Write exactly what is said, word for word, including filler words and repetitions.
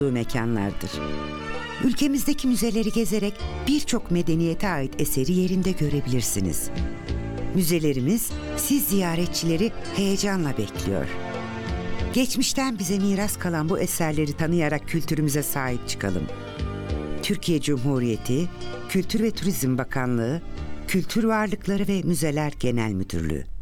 mekanlardır. Ülkemizdeki müzeleri gezerek birçok medeniyete ait eseri yerinde görebilirsiniz. Müzelerimiz siz ziyaretçileri heyecanla bekliyor. Geçmişten bize miras kalan bu eserleri tanıyarak kültürümüze sahip çıkalım. Türkiye Cumhuriyeti Kültür ve Turizm Bakanlığı, Kültür Varlıkları ve Müzeler Genel Müdürlüğü.